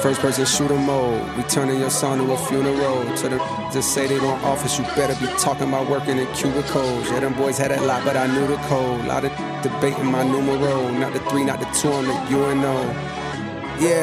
First person shooter mode. We turning your son to a funeral. To the just say they want office, you better be talking about working in cubicles. Yeah, them boys had a lot, but I knew the code. Lot of debating my numero. Not the 3, not the 2 on the UNO.